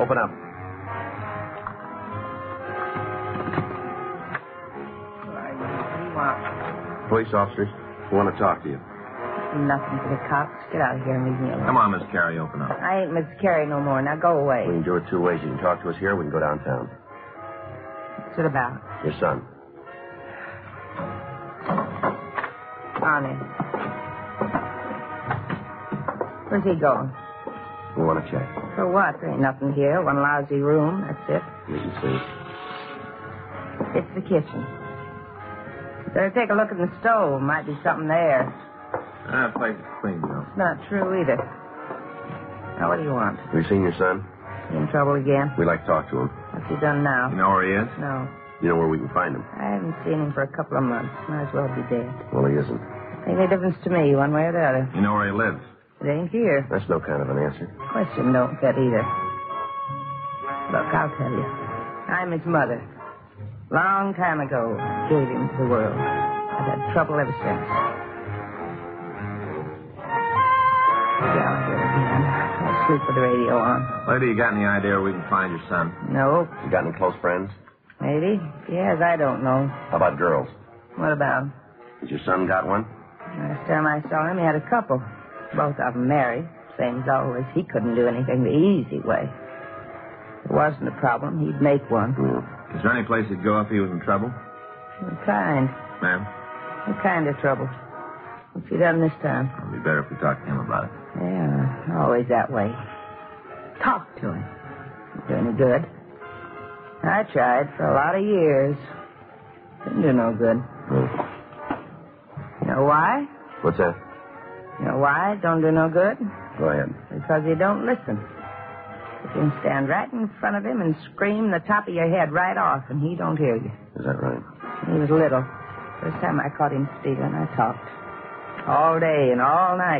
Open up. What do you want? Police officers. We want to talk to you. Nothing for the cops. Get out of here and leave me alone. Come on, Miss Carey, open up. I ain't Miss Carey no more. Now go away. We can do it two ways. You can talk to us here, or we can go downtown. What's it about? Your son. On in. Where's he going? We want to check. For what? There ain't nothing here. One lousy room. That's it. You can see. It's the kitchen. Better take a look in the stove. Might be something there. That place is clean, though. It's not true either. Now, what do you want? Have you seen your son? He in trouble again? We'd like to talk to him. What's he done now? You know where he is? No. You know where we can find him? I haven't seen him for a couple of months. Might as well be dead. Well, he isn't. Ain't any difference to me, one way or the other. You know where he lives? It ain't here. That's no kind of an answer. Question don't fit either. Look, I'll tell you. I'm his mother. Long time ago, I gave him to the world. I've had trouble ever since. Gallagher again. I'll sleep with the radio on. Lady, you got any idea where we can find your son? No. You got any close friends? Maybe. If he has, I don't know. How about girls? What about him? Has your son got one? Last time I saw him, he had a couple. Both of them married. Same as always. He couldn't do anything the easy way. If it wasn't a problem, he'd make one. Is there any place he'd go if he was in trouble? What kind? Ma'am? What kind of trouble? What's he done this time? It'd be better if we talked to him about it. Yeah, always that way. Talk to him. Didn't do any good. I tried for a lot of years. Didn't do no good. You know why? What's that? You know why it don't do no good? Go ahead. Because you don't listen. You can stand right in front of him and scream the top of your head right off, and he don't hear you. Is that right? He was little. First time I caught him stealing, I talked. All day and all night.